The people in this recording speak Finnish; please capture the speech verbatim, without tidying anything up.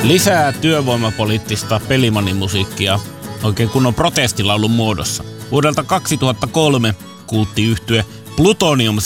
Lisää työvoimapoliittista pelimanimusiikkia oikein kunnon protestilaulun muodossa. Vuodelta kaksituhattakolme kulttiyhtye Plutonium